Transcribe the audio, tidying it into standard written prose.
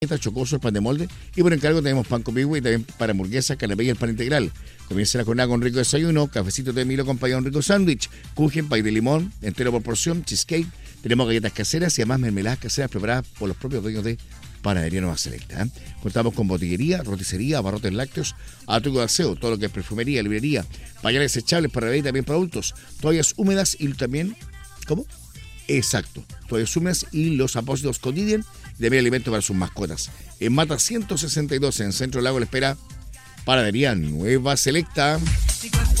chocoso, el pan de molde. Y por encargo tenemos pan con pigüe y también para hamburguesas, canapé y el pan integral. Comienza la jornada con rico desayuno, cafecito de Milo acompañado de un rico sándwich, kuchen, pay de limón, entero por porción, cheesecake. Tenemos galletas caseras y además mermeladas caseras preparadas por los propios dueños de Panadería Nueva Selecta. Contamos con botillería, roticería, abarrotes lácteos, artículos de aseo, todo lo que es perfumería, librería, pañales desechables para bebés y también para adultos, toallas húmedas y también, ¿cómo? Exacto, toallas húmedas y los apósitos Cotidian y también alimentos para sus mascotas. En Mata 162, en Centro Lago, le espera Panadería Nueva Selecta.